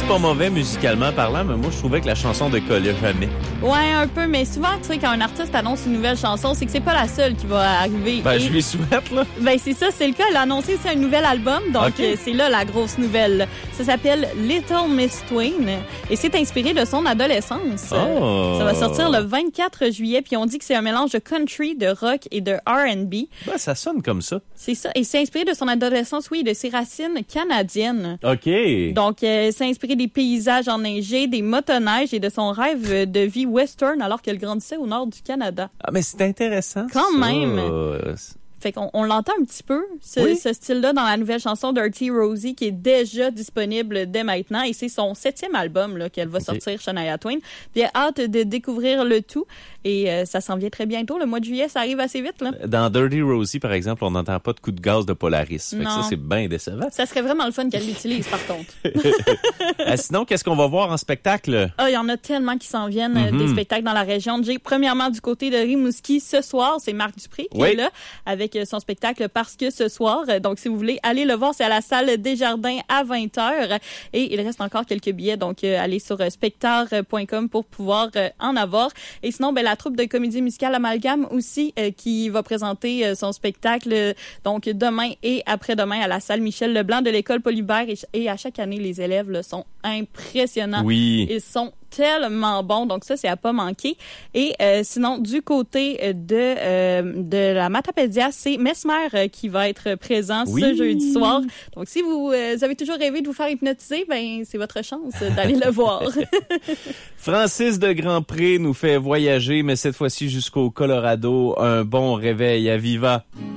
c'est pas mauvais musicalement parlant, mais moi, je trouvais que la chanson de collait jamais. Ouais, un peu, mais souvent, tu sais, quand un artiste annonce une nouvelle chanson, c'est que c'est pas la seule qui va arriver. Ben, je lui souhaite, là. Ben, c'est ça, c'est le cas. Elle a annoncé aussi un nouvel album, donc Okay. c'est là la grosse nouvelle. Ça s'appelle Little Miss Twain et c'est inspiré de son adolescence. Oh. Ça va sortir le 24 juillet, puis on dit que c'est un mélange de country, de rock et de R&B. Ben, ça sonne comme ça. C'est ça, et c'est inspiré de son adolescence, oui, de ses racines canadiennes. OK. Donc, c'est inspiré des paysages enneigés, des motoneiges et de son rêve de vie western alors qu'elle grandissait au nord du Canada. Ah, mais c'est intéressant. Quand ça. même. Fait qu'on l'entend un petit peu, ce style-là, dans la nouvelle chanson Dirty Rosie, qui est déjà disponible dès maintenant. Et c'est son 7e album là, qu'elle va sortir, Shania Twain. Puis elle a hâte de découvrir le tout. Et ça s'en vient très bientôt. Le mois de juillet, ça arrive assez vite. Là. Dans Dirty Rosie, par exemple, on n'entend pas de coup de gaz de Polaris. Fait que ça, c'est bien décevant. Ça serait vraiment le fun qu'elle l'utilise, par contre. Sinon, qu'est-ce qu'on va voir en spectacle? Ah, il y en a tellement qui s'en viennent, des spectacles dans la région. Premièrement, du côté de Rimouski, ce soir, c'est Marc Dupré qui est là, avec son spectacle Parce que ce soir. Donc, si vous voulez aller le voir, c'est à la salle Desjardins à 20h. Et il reste encore quelques billets. Donc, allez sur spectar.com pour pouvoir en avoir. Et sinon, ben, la troupe de comédie musicale Amalgame aussi, qui va présenter son spectacle, donc, demain et après-demain à la salle Michel Leblanc de l'école Polybert. Et à chaque année, les élèves là, sont impressionnants. Oui. Ils sont tellement bon, donc ça, c'est à pas manquer. Et sinon, du côté de la Matapédia, c'est Mesmer qui va être présent ce jeudi soir. Donc, si vous avez toujours rêvé de vous faire hypnotiser, ben c'est votre chance d'aller le voir. Francis de Grandpré nous fait voyager, mais cette fois-ci jusqu'au Colorado. Un bon réveil à Viva.